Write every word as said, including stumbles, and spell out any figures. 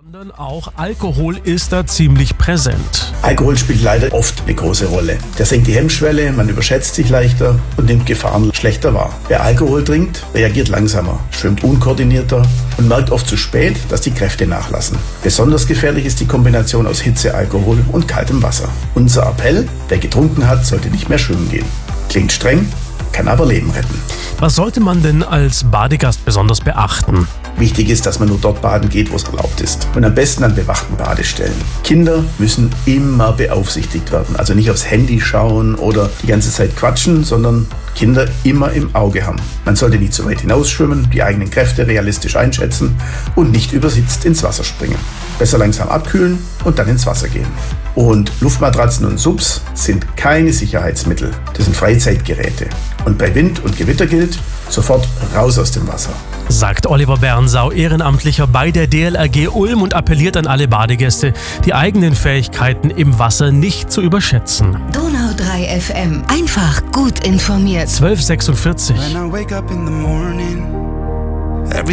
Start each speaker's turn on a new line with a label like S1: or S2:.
S1: Sondern auch Alkohol ist da ziemlich präsent.
S2: Alkohol spielt leider oft eine große Rolle. Der senkt die Hemmschwelle, man überschätzt sich leichter und nimmt Gefahren schlechter wahr. Wer Alkohol trinkt, reagiert langsamer, schwimmt unkoordinierter und merkt oft zu spät, dass die Kräfte nachlassen. Besonders gefährlich ist die Kombination aus Hitze, Alkohol und kaltem Wasser. Unser Appell: Wer getrunken hat, sollte nicht mehr schwimmen gehen. Klingt streng, kann aber Leben retten.
S1: Was sollte man denn als Badegast besonders beachten?
S2: Wichtig ist, dass man nur dort baden geht, wo es erlaubt ist. Und am besten an bewachten Badestellen. Kinder müssen immer beaufsichtigt werden. Also nicht aufs Handy schauen oder die ganze Zeit quatschen, sondern Kinder immer im Auge haben. Man sollte nicht zu weit hinausschwimmen, die eigenen Kräfte realistisch einschätzen und nicht übersitzt ins Wasser springen. Besser langsam abkühlen und dann ins Wasser gehen. Und Luftmatratzen und Subs sind keine Sicherheitsmittel. Das sind Freizeitgeräte. Und bei Wind und Gewitter gilt: sofort raus aus dem Wasser.
S1: Sagt Oliver Bernsau, Ehrenamtlicher bei der D L R G Ulm, und appelliert an alle Badegäste, die eigenen Fähigkeiten im Wasser nicht zu überschätzen.
S3: Donau drei F M. Einfach gut informiert.
S1: zwölf sechsundvierzig.
S4: When I wake up in the morning, every